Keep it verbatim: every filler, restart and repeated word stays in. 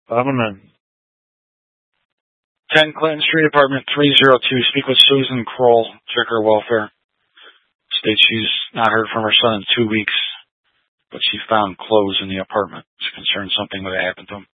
Bottom ten Clinton Street, apartment three oh two. Speak with Susan Kroll, check her welfare. States she's not heard from her son in two weeks, but she found clothes in the apartment. She's concerned something would have happened to him.